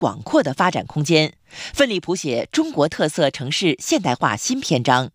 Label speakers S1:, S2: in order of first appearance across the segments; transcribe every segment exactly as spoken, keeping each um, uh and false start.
S1: 广阔的发展空间，奋力谱写中国特色城市现代化新篇章。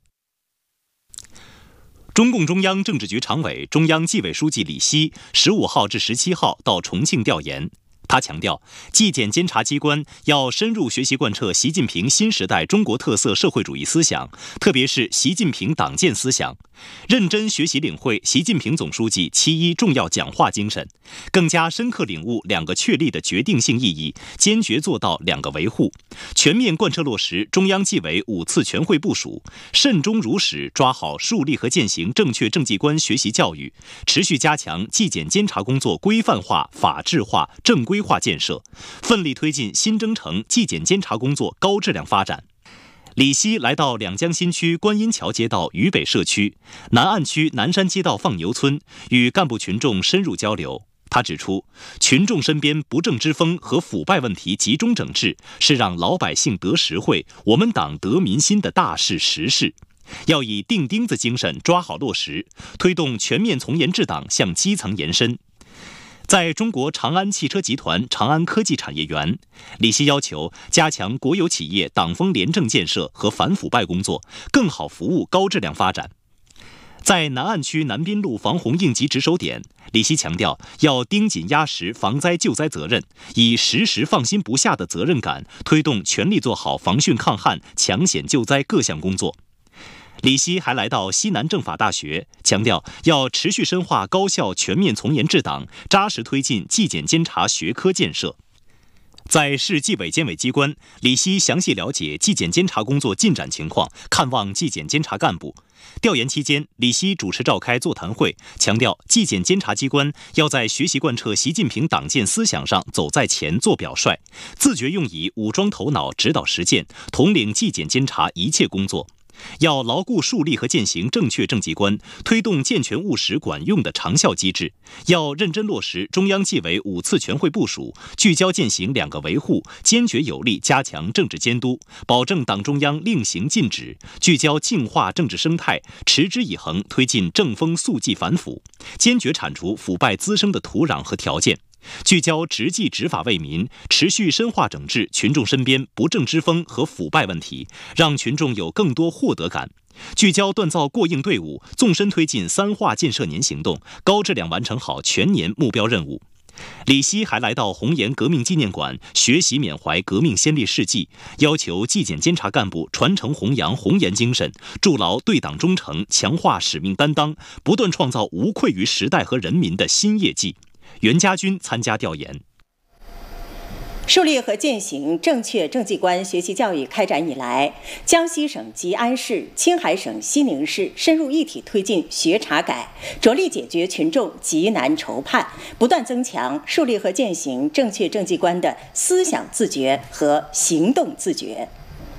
S2: 中共中央政治局常委、中央纪委书记李希十五号至十七号到重庆调研。他强调，纪检监察机关要深入学习贯彻习近平新时代中国特色社会主义思想，特别是习近平党建思想，认真学习领会习近平总书记七一重要讲话精神，更加深刻领悟两个确立的决定性意义，坚决做到两个维护，全面贯彻落实中央纪委五次全会部署，慎终如始抓好树立和践行正确政绩观学习教育，持续加强纪检监察工作规范化、法治化、正规化建设，奋力推进新征程纪检监察工作高质量发展。李希来到两江新区观音桥街道渝北社区、南岸区南山街道放牛村，与干部群众深入交流。他指出，群众身边不正之风和腐败问题集中整治，是让老百姓得实惠、我们党得民心的大事实事。要以钉钉子精神抓好落实，推动全面从严治党向基层延伸。在中国长安汽车集团长安科技产业园，李希要求加强国有企业党风廉政建设和反腐败工作，更好服务高质量发展。在南岸区南滨路防洪应急值守点，李希强调要盯紧压实防灾救灾责任，以时时放心不下的责任感，推动全力做好防汛抗旱、抢险救灾各项工作。李希还来到西南政法大学，强调要持续深化高效全面从严治党，扎实推进纪检监察学科建设。在市纪委监委机关，李希详细了解纪检监察工作进展情况，看望纪检监察干部。调研期间，李希主持召开座谈会，强调纪检监察机关要在学习贯彻习近平党建思想上走在前、做表率，自觉用以武装头脑、指导实践，统领纪检监察一切工作。要牢固树立和践行正确政绩观，推动健全务实管用的长效机制。要认真落实中央纪委五次全会部署，聚焦践行两个维护，坚决有力加强政治监督，保证党中央令行禁止，聚焦净化政治生态，持之以恒推进正风肃纪反腐，坚决铲除腐败滋生的土壤和条件。聚焦执纪执法为民，持续深化整治群众身边不正之风和腐败问题，让群众有更多获得感。聚焦锻造过硬队伍，纵深推进三化建设年行动，高质量完成好全年目标任务。李希还来到红岩革命纪念馆学习缅怀革命先烈事迹，要求纪检监察干部传承弘扬红岩精神，筑牢对党忠诚，强化使命担当，不断创造无愧于时代和人民的新业绩。袁家军参加调研。
S3: 树立和践行正确政绩观学习教育开展以来，江西省吉安市、青海省西宁市深入一体推进学查改，着力解决群众急难愁盼，不断增强树立和践行正确政绩观的思想自觉和行动自觉。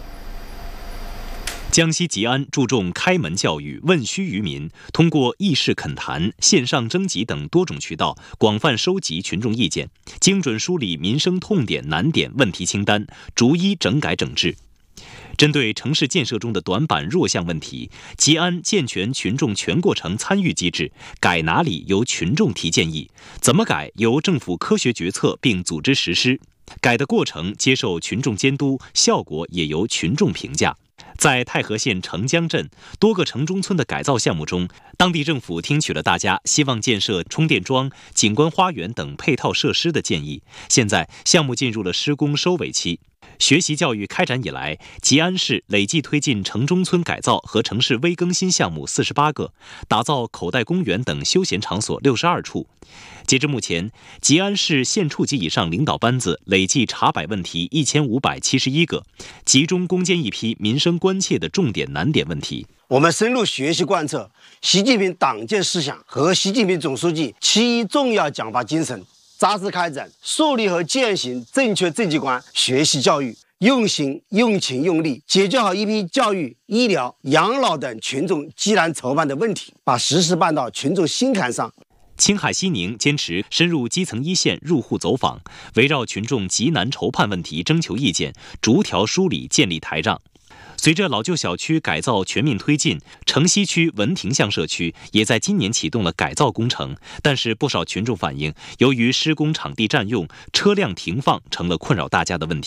S2: 江西吉安注重开门教育、问需于民，通过议事恳谈、线上征集等多种渠道，广泛收集群众意见，精准梳理民生痛点、难点、问题清单，逐一整改整治。针对城市建设中的短板弱项问题，吉安健全群众全过程参与机制，改哪里由群众提建议，怎么改由政府科学决策并组织实施，改的过程接受群众监督，效果也由群众评价。在太和县城江镇多个城中村的改造项目中，当地政府听取了大家希望建设充电桩、景观花园等配套设施的建议。现在项目进入了施工收尾期。学习教育开展以来，吉安市累计推进城中村改造和城市微更新项目四十八个，打造口袋公园等休闲场所六十二处。截至目前，吉安市县处级以上领导班子累计查摆问题一千五百七十一个，集中攻坚一批民生关切的重点难点问题。
S4: 我们深入学习贯彻习近平党建思想和习近平总书记七一重要讲话精神，扎实开展树立和践行正确政绩观学习教育，用心、用情、用力解决好一批教育、医疗、养老等群众急难愁盼的问题，把实事办到群众心坎上。
S2: 青海西宁坚持深入基层一线入户走访，围绕群众急难愁盼问题征求意见，逐条梳理建立台账。 随着老旧小区改造全面推进，城西区文亭巷社区也在今年启动了改造工程。但是不少群众反映，由于施工场地占用，车辆停放成了困扰大家的问题。